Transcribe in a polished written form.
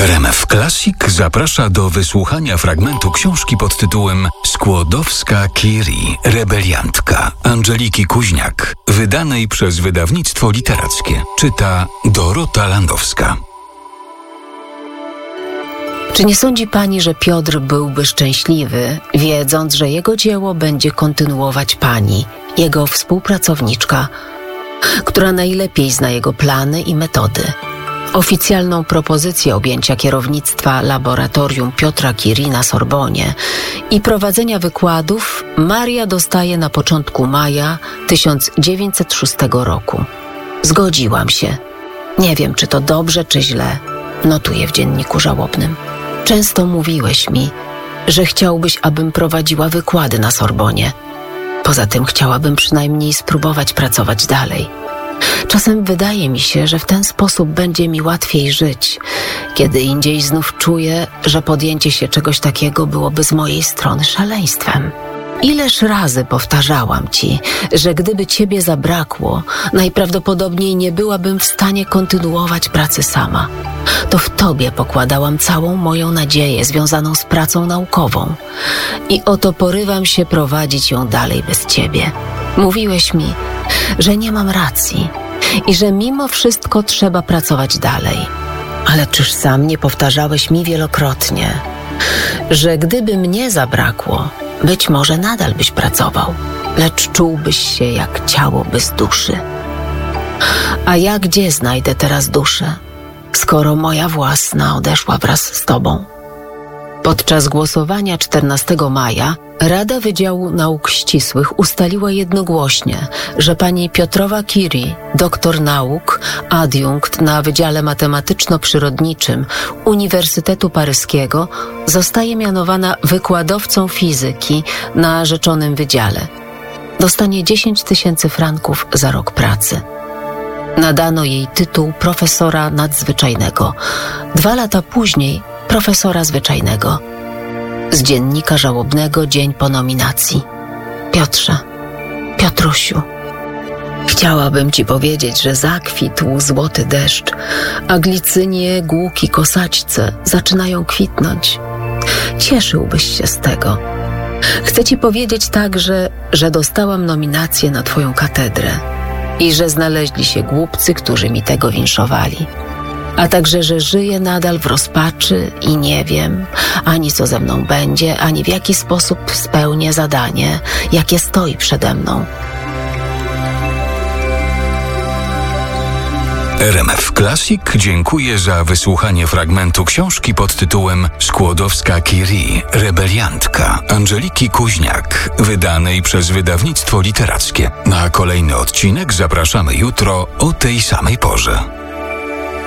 RMF Classic zaprasza do wysłuchania fragmentu książki pod tytułem Skłodowska-Curie, rebeliantka Angeliki Kuźniak, wydanej przez wydawnictwo literackie. Czyta Dorota Landowska. Czy nie sądzi pani, że Piotr byłby szczęśliwy, wiedząc, że jego dzieło będzie kontynuować pani, jego współpracowniczka, która najlepiej zna jego plany i metody? Oficjalną propozycję objęcia kierownictwa laboratorium Piotra Curie na Sorbonie i prowadzenia wykładów Maria dostaje na początku maja 1906 roku. Zgodziłam się. Nie wiem, czy to dobrze, czy źle. Notuję w dzienniku żałobnym. Często mówiłeś mi, że chciałbyś, abym prowadziła wykłady na Sorbonie. Poza tym chciałabym przynajmniej spróbować pracować dalej. Czasem wydaje mi się, że w ten sposób będzie mi łatwiej żyć. Kiedy indziej znów czuję, że podjęcie się czegoś takiego byłoby z mojej strony szaleństwem. Ileż razy powtarzałam ci, że gdyby ciebie zabrakło, najprawdopodobniej nie byłabym w stanie kontynuować pracy sama. To w tobie pokładałam całą moją nadzieję związaną z pracą naukową. I oto porywam się prowadzić ją dalej bez ciebie. Mówiłeś mi, że nie mam racji i że mimo wszystko trzeba pracować dalej. Ale czyż sam nie powtarzałeś mi wielokrotnie, że gdyby mnie zabrakło, być może nadal byś pracował, lecz czułbyś się jak ciało bez duszy. A ja gdzie znajdę teraz duszę, skoro moja własna odeszła wraz z tobą? Podczas głosowania 14 maja Rada Wydziału Nauk Ścisłych ustaliła jednogłośnie, że pani Piotrowa Curie, doktor nauk, adiunkt na Wydziale Matematyczno-Przyrodniczym Uniwersytetu Paryskiego, zostaje mianowana wykładowcą fizyki na rzeczonym wydziale. Dostanie 10 000 franków za rok pracy. Nadano jej tytuł profesora nadzwyczajnego. 2 lata później profesora zwyczajnego. Z dziennika żałobnego dzień po nominacji. Piotrze, Piotrusiu, chciałabym ci powiedzieć, że zakwitł złoty deszcz, a glicynie, głuki, kosaćce zaczynają kwitnąć. Cieszyłbyś się z tego. Chcę ci powiedzieć także, że dostałam nominację na twoją katedrę i że znaleźli się głupcy, którzy mi tego winszowali. A także, że żyję nadal w rozpaczy i nie wiem ani co ze mną będzie, ani w jaki sposób spełnię zadanie, jakie stoi przede mną. RMF Classic dziękuję za wysłuchanie fragmentu książki pod tytułem Skłodowska-Curie, rebeliantka Angeliki Kuźniak, wydanej przez wydawnictwo literackie. Na kolejny odcinek zapraszamy jutro o tej samej porze.